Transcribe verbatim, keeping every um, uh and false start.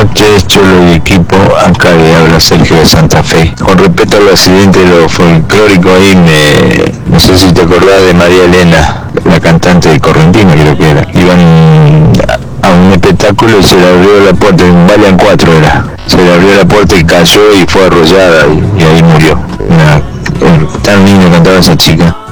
noches, Cholo y equipo, acá le habla Sergio de Santa Fe. Con respecto al accidente de lo folclórico ahí, me, no sé si te acordás de María Elena, la cantante de Correntina creo que era. Iban a un espectáculo y se le abrió la puerta, en Valian cuatro era. Se le abrió la puerta y cayó y fue arrollada y, y ahí murió. Una, tan lindo cantaba esa chica.